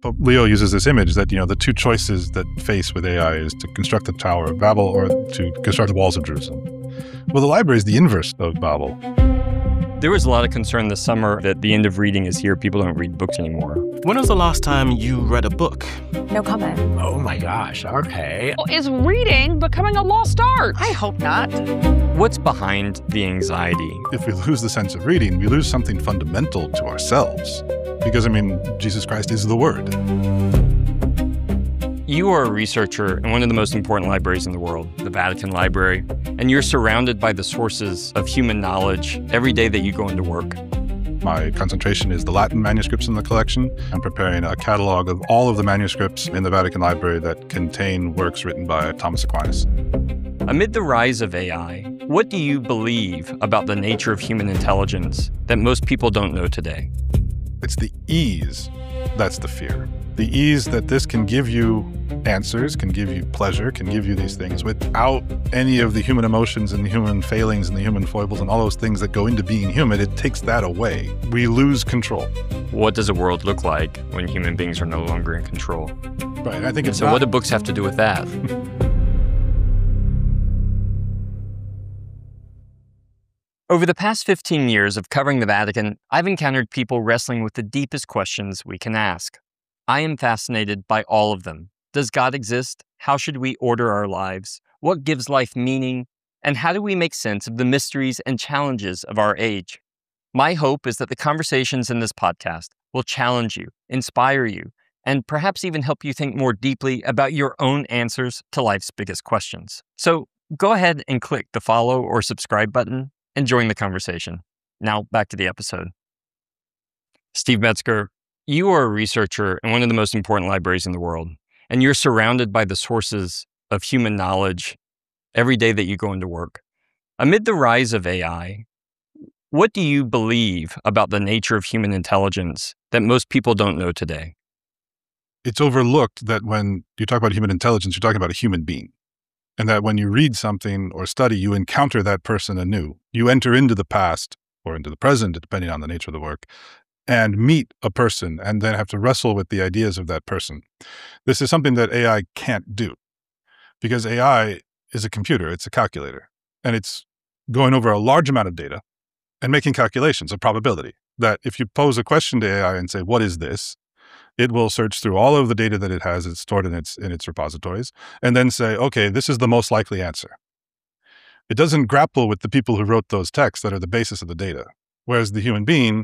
But Leo uses this image that, the two choices that face with AI is to construct the Tower of Babel or to construct the walls of Jerusalem. Well, the library is the inverse of Babel. There was a lot of concern this summer that the end of reading is here. People don't read books anymore. When was the last time you read a book? No comment. Oh my gosh, okay. Is reading becoming a lost art? I hope not. What's behind the anxiety? If we lose the sense of reading, we lose something fundamental to ourselves. Because, Jesus Christ is the Word. You are a researcher in one of the most important libraries in the world, the Vatican Library, and you're surrounded by the sources of human knowledge every day that you go into work. My concentration is the Latin manuscripts in the collection. I'm preparing a catalog of all of the manuscripts in the Vatican Library that contain works written by Thomas Aquinas. Amid the rise of AI, what do you believe about the nature of human intelligence that most people don't know today? It's the ease that's the fear. The ease that this can give you answers, can give you pleasure, can give you these things without any of the human emotions and the human failings and the human foibles and all those things that go into being human. It takes that away. We lose control. What does a world look like when human beings are no longer in control? Right, I think it's so what do books have to do with that? Over the past 15 years of covering the Vatican, I've encountered people wrestling with the deepest questions we can ask. I am fascinated by all of them. Does God exist? How should we order our lives? What gives life meaning? And how do we make sense of the mysteries and challenges of our age? My hope is that the conversations in this podcast will challenge you, inspire you, and perhaps even help you think more deeply about your own answers to life's biggest questions. So go ahead and click the follow or subscribe button and join the conversation. Now, back to the episode. Steve Metzger, you are a researcher in one of the most important libraries in the world, and you're surrounded by the sources of human knowledge every day that you go into work. Amid the rise of AI, what do you believe about the nature of human intelligence that most people don't know today? It's overlooked that when you talk about human intelligence, you're talking about a human being. And that when you read something or study, you encounter that person anew. You enter into the past or into the present, depending on the nature of the work, and meet a person and then have to wrestle with the ideas of that person. This is something that AI can't do because AI is a computer, it's a calculator, and it's going over a large amount of data and making calculations of probability that if you pose a question to AI and say, what is this? It will search through all of the data that it has, it's stored in its repositories, and then say, okay, this is the most likely answer. It doesn't grapple with the people who wrote those texts that are the basis of the data. Whereas the human being